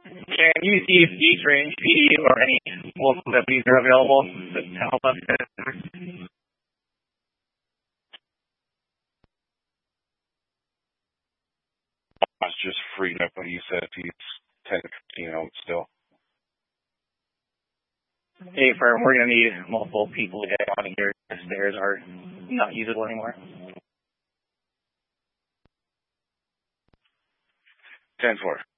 Can you see if East Range PD or any local deputies are available to help us? I was just freed up when you said he's 10 to 15 out still. Hey, firm, we're going to need multiple people to get on here. The stairs are not usable anymore. 10-4.